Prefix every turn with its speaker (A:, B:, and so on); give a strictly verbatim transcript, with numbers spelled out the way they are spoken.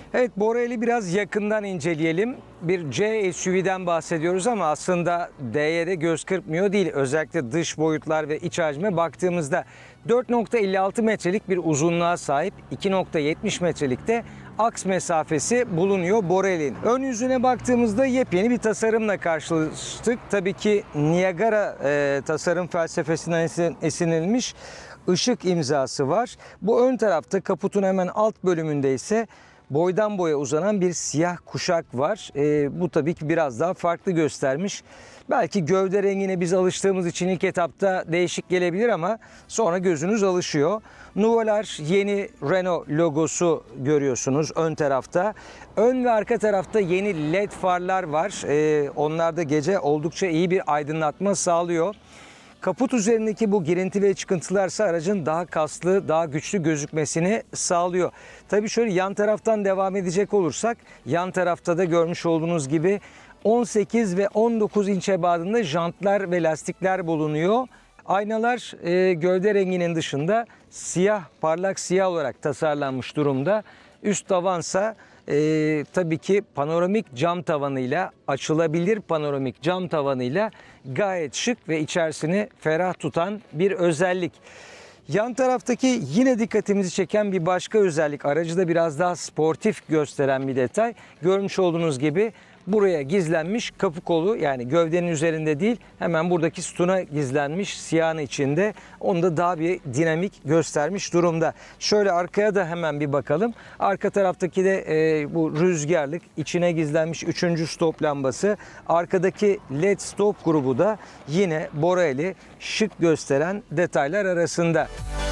A: Evet, Boreal'i biraz yakından inceleyelim. Bir C S U V'den bahsediyoruz ama aslında D'ye de göz kırpmıyor değil. Özellikle dış boyutlar ve iç hacme baktığımızda dört nokta elli altı metrelik bir uzunluğa sahip, iki nokta yetmiş metrelikte aks mesafesi bulunuyor Boreal'in. Ön yüzüne baktığımızda yepyeni bir tasarımla karşılaştık. Tabii ki Niagara e, tasarım felsefesinden esin, esinlenilmiş ışık imzası var. Bu ön tarafta, kaputun hemen alt bölümünde ise boydan boya uzanan bir siyah kuşak var. E, bu tabii ki biraz daha farklı göstermiş. Belki gövde rengine biz alıştığımız için ilk etapta değişik gelebilir ama sonra gözünüz alışıyor. Nuvolar yeni Renault logosu görüyorsunuz ön tarafta. Ön ve arka tarafta yeni led farlar var. E, onlar da gece oldukça iyi bir aydınlatma sağlıyor. Kaput üzerindeki bu girinti ve çıkıntılarsa aracın daha kaslı, daha güçlü gözükmesini sağlıyor. Tabii şöyle yan taraftan devam edecek olursak, yan tarafta da görmüş olduğunuz gibi on sekiz ve on dokuz inç ebadında jantlar ve lastikler bulunuyor. Aynalar e, gövde renginin dışında siyah, parlak siyah olarak tasarlanmış durumda. Üst tavansa e, tabii ki panoramik cam tavanıyla, açılabilir panoramik cam tavanıyla gayet şık ve içerisini ferah tutan bir özellik. Yan taraftaki yine dikkatimizi çeken bir başka özellik, aracı da biraz daha sportif gösteren bir detay. Görmüş olduğunuz gibi buraya gizlenmiş kapı kolu, yani gövdenin üzerinde değil, hemen buradaki sütuna gizlenmiş siyahın içinde. Onu da daha bir dinamik göstermiş durumda. Şöyle arkaya da hemen bir bakalım. Arka taraftaki de e, bu rüzgarlık, içine gizlenmiş üçüncü stop lambası. Arkadaki led stop grubu da yine Boreal'i şık gösteren detaylar arasında.